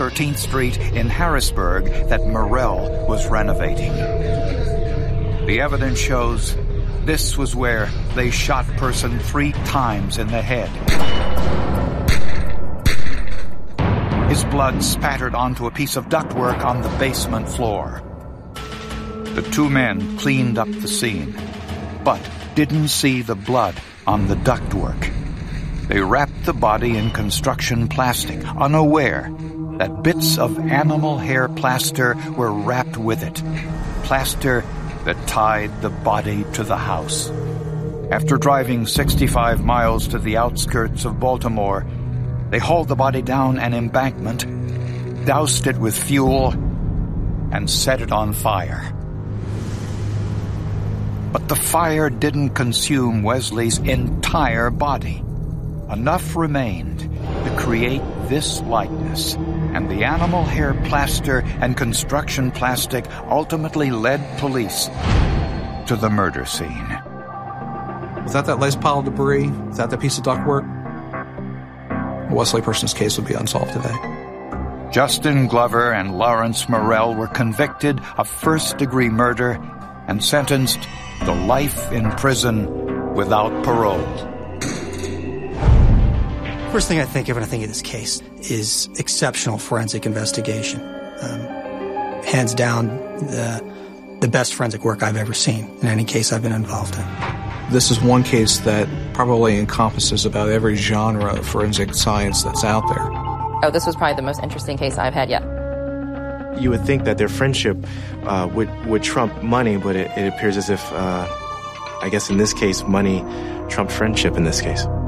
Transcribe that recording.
13th Street in Harrisburg that Morrell was renovating. The evidence shows this was where they shot Person 3 times in the head. His blood spattered onto a piece of ductwork on the basement floor. The two men cleaned up the scene, but didn't see the blood on the ductwork. They wrapped the body in construction plastic, unaware that bits of animal hair plaster were wrapped with it. Plaster that tied the body to the house. After driving 65 miles to the outskirts of Baltimore, they hauled the body down an embankment, doused it with fuel, and set it on fire. But the fire didn't consume Wesley's entire body. Enough remained to create this likeness, and the animal hair plaster and construction plastic ultimately led police to the murder scene. Was that last pile of debris? Is that piece of ductwork? Wesley Person's case would be unsolved today. Justin Glover and Lawrence Morrell were convicted of first-degree murder and sentenced to life in prison without parole. First thing I think of when I think of this case is exceptional forensic investigation. Hands down, the best forensic work I've ever seen in any case I've been involved in. This is one case that probably encompasses about every genre of forensic science that's out there. Oh, this was probably the most interesting case I've had yet. You would think that their friendship would trump money, but it appears as if, I guess in this case, money trumped friendship in this case.